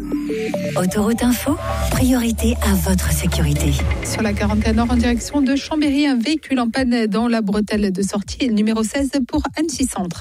Autoroute Info, priorité à votre sécurité. Sur la 41 Nord en direction de Chambéry, un véhicule en panne dans la bretelle de sortie, numéro 16 pour Annecy Centre.